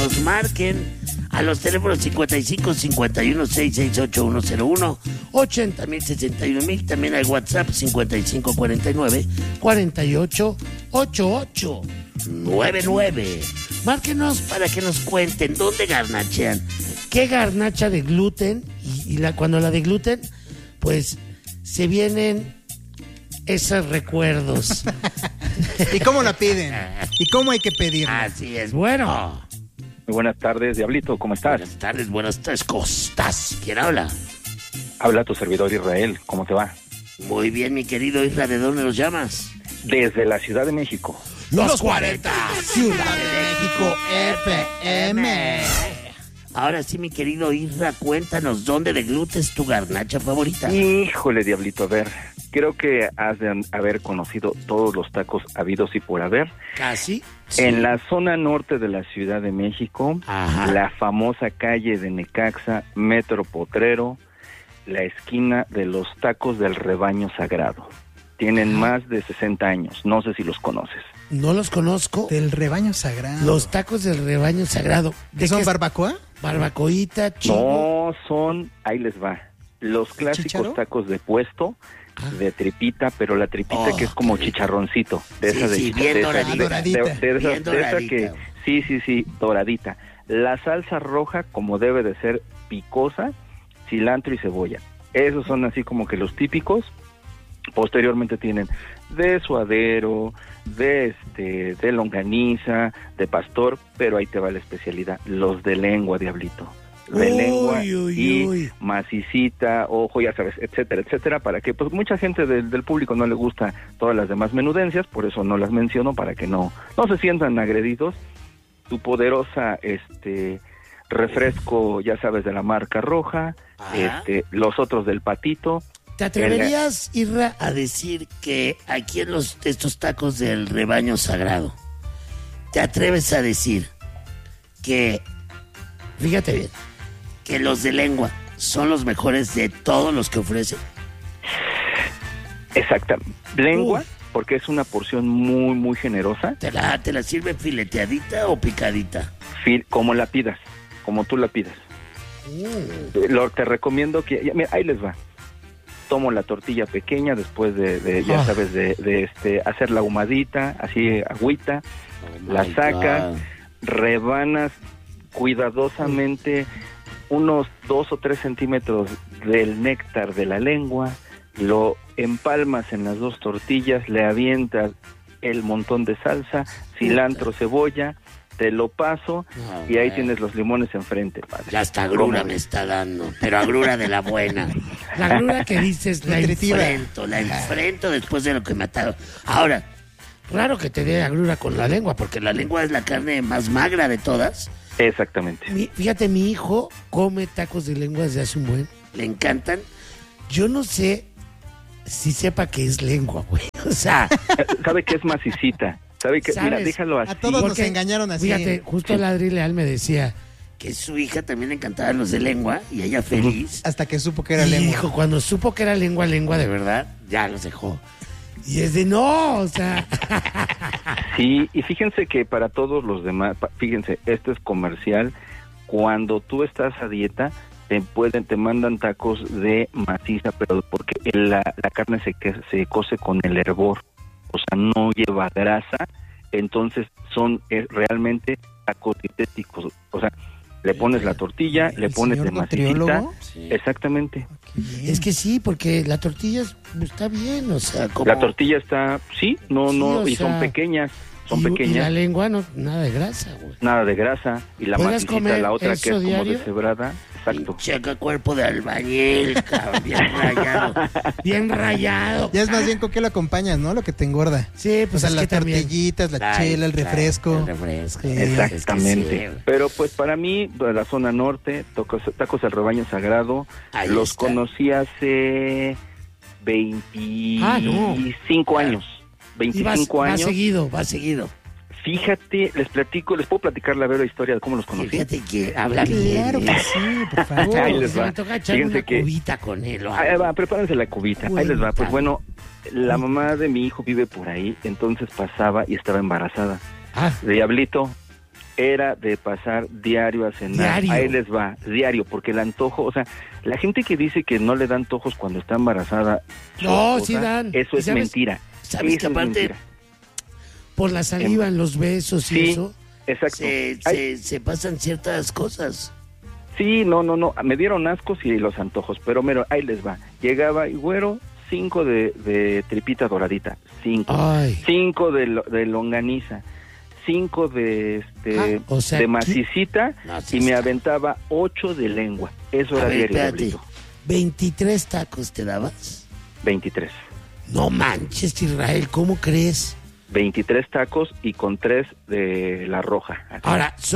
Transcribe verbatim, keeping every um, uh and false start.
nos marquen a los teléfonos cincuenta y cinco, cincuenta y uno, seiscientos sesenta y ocho, ciento uno, ochenta mil, sesenta y uno mil. También hay WhatsApp cincuenta y cinco, cuarenta y nueve, cuarenta y ocho, ochenta y ocho noventa y nueve. Márquenos para que nos cuenten dónde garnachean, qué garnacha de gluten y, y la, cuando la de gluten, pues se vienen esos recuerdos. ¿Y cómo la piden? ¿Y cómo hay que pedirla? Así es, bueno. Muy buenas tardes, Diablito, ¿cómo estás? Buenas tardes, buenas tardes, ¿cómo estás? ¿Quién habla? Habla tu servidor Israel, ¿cómo te va? Muy bien, mi querido Isra, ¿de dónde nos llamas? Desde la Ciudad de México. Los cuarenta, Ciudad de México F M. Ahora sí, mi querido Isra, cuéntanos, ¿dónde de gluten es tu garnacha favorita? Híjole, Diablito, a ver, creo que has de haber conocido todos los tacos habidos y por haber. ¿Casi? Sí. En la zona norte de la Ciudad de México, Ajá. La famosa calle de Necaxa, Metro Potrero, la esquina de los tacos del Rebaño Sagrado. Tienen Ajá. más de sesenta años, no sé si los conoces. No los conozco. Del Rebaño Sagrado. Los tacos del Rebaño Sagrado. ¿De son barbacoa? Barbacoita, chivo. No, son, ahí les va, los clásicos ¿Chicharo? Tacos de puesto, ah. de tripita, pero la tripita oh, que es como chicharroncito. De sí, esa de, sí, bien de doradita. Esa, de, de, de, esa, bien de esa que, doradita. sí, sí, sí, doradita. La salsa roja, como debe de ser, picosa, cilantro y cebolla. Esos son así como que los típicos. Posteriormente tienen de suadero, de este, de longaniza, de pastor, pero ahí te va la especialidad, los de lengua, Diablito. De uy, lengua uy, y uy. macicita, ojo, ya sabes, etcétera, etcétera, para que pues mucha gente del, del público no le gusta todas las demás menudencias, por eso no las menciono, para que no, no se sientan agredidos. Tu poderosa, este, refresco, ya sabes, de la marca roja, Ajá. este, los otros del patito. ¿Te atreverías, Irra, a decir que aquí en los estos tacos del Rebaño Sagrado, te atreves a decir que, fíjate bien, que los de lengua son los mejores de todos los que ofrecen? Exacto. Lengua, Uf. porque es una porción muy, muy generosa. ¿Te la, te la sirve fileteadita o picadita? Fil, como la pidas, como tú la pidas. Uh. Lo, te recomiendo que, mira, ahí les va. Tomo la tortilla pequeña después de, de ya oh. sabes, de, de este hacer la ahumadita, así agüita, oh la sacas, God. rebanas cuidadosamente unos dos o tres centímetros del néctar de la lengua, lo empalmas en las dos tortillas, le avientas el montón de salsa, cilantro, cebolla, te lo paso no, y ahí man. tienes los limones enfrente, padre. Ya hasta agrura me está dando, pero agrura de la buena. La agrura que dices, la enfrento, la enfrento después de lo que me ataron. Ahora, raro que te dé agrura con la lengua, porque la lengua es la carne más magra de todas. Exactamente. Mi, fíjate, mi hijo come tacos de lengua desde hace un buen, le encantan. Yo no sé si sepa que es lengua, güey. O sea, sabe que es macicita. ¿Sabe que, mira, déjalo así. A todos Porque, nos engañaron así. Fíjate, justo sí. Ladri Leal me decía que su hija también le encantaban los de lengua y ella feliz. Hasta que supo que era y lengua. Hijo, cuando supo que era lengua, lengua de verdad, ya los dejó. Y es de no, o sea. Sí, y fíjense que para todos los demás, fíjense, esto es comercial. Cuando tú estás a dieta, te pueden, te mandan tacos de maciza, pero porque la, la carne se, se cose con el hervor. O sea, no lleva grasa, entonces son eh, realmente tacos dietéticos. O sea, le pones la tortilla, le pones de macicita. Sí. Exactamente. Okay. Es que sí, porque la tortilla está bien, o sea, como... La tortilla está, sí, no, sí, no, y sea, son pequeñas, son y, pequeñas. Y la lengua, no, nada de grasa, güey. Nada de grasa, y la macicita, la otra que es diario? como deshebrada. Exacto. Checa cuerpo de albañil, cabrón, bien rayado, bien rayado. Ya es más bien con qué lo acompañas, ¿no? Lo que te engorda. Sí, pues o sea, es las que tortillitas, la Ay, chela, el refresco. El refresco. Sí. Exactamente. Es que sí. Pero pues para mí, de la zona norte, tacos, tacos del Rebaño Sagrado, Ahí los está. conocí hace veinticinco ah, no. años. veinticinco vas, años. Va seguido, va seguido. Fíjate, les platico, les puedo platicar la verdadera historia de cómo los conocí. Fíjate que habla bien. Claro que sí, por favor. Ahí les va. Me toca echar Fíjense una que... cubita con él. Ahí va, prepárense la cubita. Cuenta. Ahí les va. Pues bueno, la mamá de mi hijo vive por ahí, entonces pasaba y estaba embarazada. Ah. Diablito, era de pasar diario a cenar. Diario. Ahí les va, diario, porque el antojo, o sea, la gente que dice que no le dan antojos cuando está embarazada, su No, esposa, sí dan. eso ¿Y es sabes- mentira. sabes Eso que es aparte- mentira. Por la saliva en los besos y Sí, eso, exacto. se, Ay, se, se pasan ciertas cosas. sí, no, no, no, me dieron ascos y los antojos, pero mira, ahí les va. Llegaba y güero, cinco de, de tripita doradita, cinco. Ay. Cinco de, lo- de longaniza, cinco de este Ah, o sea, de ¿qué? macicita No, sí y me está. aventaba ocho de lengua. Eso A era ver, diario, espérate. Diablito. ¿veintitrés tacos te dabas? veintitrés. No manches, Israel, ¿cómo crees? veintitrés tacos y con tres de la roja. Así. Ahora,